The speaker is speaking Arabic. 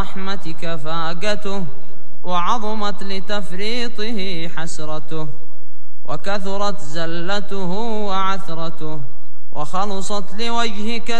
رحمتك فاقته، وعظمت لتفريطه حسرته، وكثرت زلته وعثرته، وخلصت لوجهك